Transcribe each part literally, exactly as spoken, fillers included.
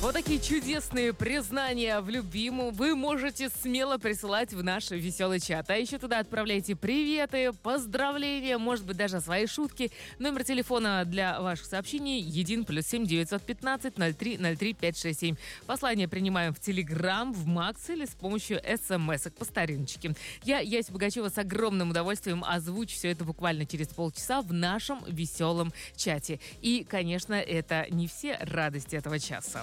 Вот такие чудесные признания в любви вы можете смело присылать в наш веселый чат. А еще туда отправляйте приветы, поздравления, может быть, даже свои шутки. Номер телефона для ваших сообщений один плюс семь девятьсот пятнадцать ноль три ноль три пять шесть семь. Послание принимаем в Телеграм, в Макс или с помощью смс-ок по стариночке. Я, Яся Богачева, с огромным удовольствием озвучу все это буквально через полчаса в нашем веселом чате. И, конечно, это не все радости этого часа.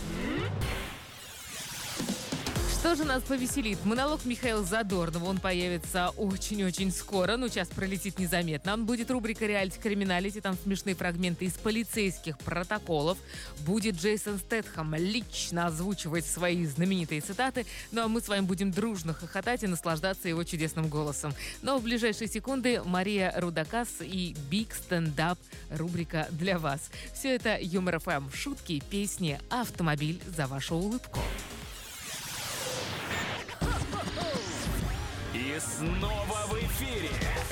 Что же нас повеселит? Монолог Михаила Задорнова. Он появится очень-очень скоро. Ну, час пролетит незаметно. Будет рубрика «Реалити-криминалити». Там смешные фрагменты из полицейских протоколов. Будет Джейсон Стэтхэм лично озвучивать свои знаменитые цитаты. Ну, а мы с вами будем дружно хохотать и наслаждаться его чудесным голосом. Но в ближайшие секунды Мария Рудакас и Big Stand Up. Рубрика для вас. Все это Юмор эф эм. Шутки, песни, автомобиль за вашу улыбку. И снова в эфире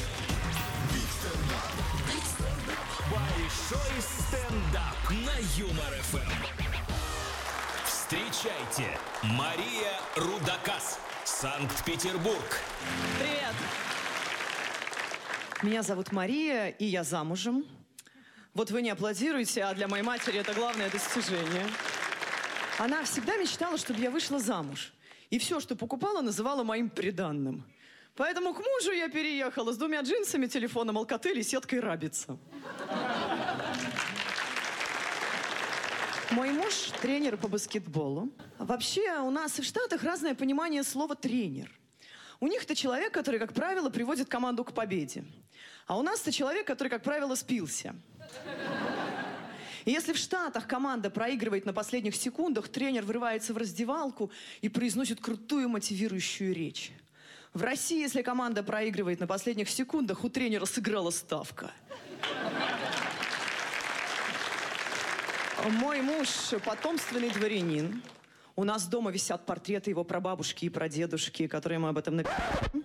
большой стендап на Юмор эф эм. Встречайте, Мария Рудакас, Санкт-Петербург. Привет! Меня зовут Мария, и я замужем. Вот вы не аплодируете, а для моей матери это главное достижение. Она всегда мечтала, чтобы я вышла замуж. И все, что покупала, называла моим приданным. Поэтому к мужу я переехала с двумя джинсами, телефоном Alcatel и сеткой Рабица. Мой муж – тренер по баскетболу. Вообще, у нас и в Штатах разное понимание слова «тренер». У них это человек, который, как правило, приводит команду к победе. А у нас это человек, который, как правило, спился. И если в Штатах команда проигрывает на последних секундах, тренер врывается в раздевалку и произносит крутую мотивирующую речь. В России, если команда проигрывает на последних секундах, у тренера сыграла ставка. Мой муж – потомственный дворянин. У нас дома висят портреты его прабабушки и прадедушки, которые мы об этом написали.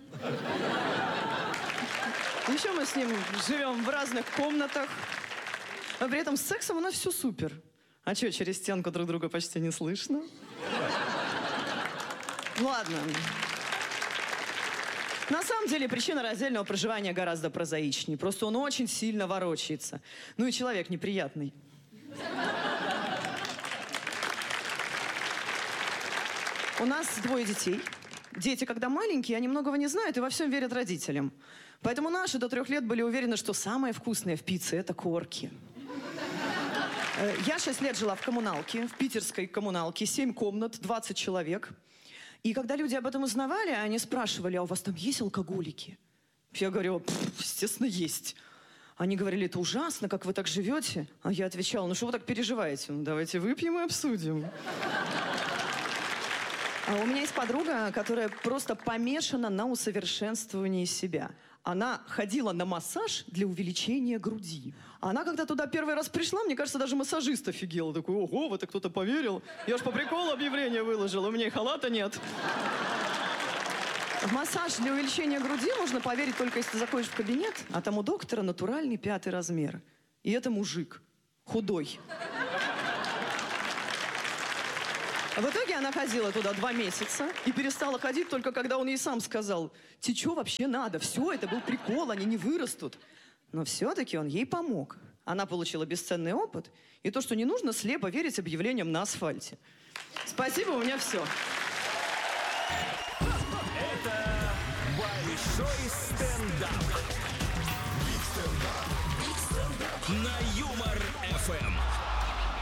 Еще мы с ним живем в разных комнатах. А при этом с сексом у нас все супер. А что, через стенку друг друга почти не слышно? Ладно. На самом деле причина раздельного проживания гораздо прозаичнее. Просто он очень сильно ворочается. Ну и человек неприятный. У нас двое детей. Дети, когда маленькие, они многого не знают и во всем верят родителям. Поэтому наши до трех лет были уверены, что самое вкусное в пицце – это корки. Я шесть лет жила в коммуналке, в питерской коммуналке, семь комнат, двадцать человек. И когда люди об этом узнавали, они спрашивали: а у вас там есть алкоголики? Я говорю: естественно, есть. Они говорили: это ужасно, как вы так живете. А я отвечала: ну что вы так переживаете? Ну, давайте выпьем и обсудим. А у меня есть подруга, которая просто помешана на усовершенствовании себя. Она ходила на массаж для увеличения груди. Она когда туда первый раз пришла, мне кажется, даже массажист офигел. Такой: ого, в это кто-то поверил. Я ж по приколу объявление выложила, у меня и халата нет. В массаж для увеличения груди можно поверить только если ты заходишь в кабинет, а там у доктора натуральный пятый размер. И это мужик. Худой. В итоге она ходила туда два месяца и перестала ходить только когда он ей сам сказал: тебе что вообще надо? Все, это был прикол, они не вырастут. Но все-таки он ей помог. Она получила бесценный опыт и то, что не нужно слепо верить объявлениям на асфальте. Спасибо, у меня все. Это большой стендап. На Юмор эф эм.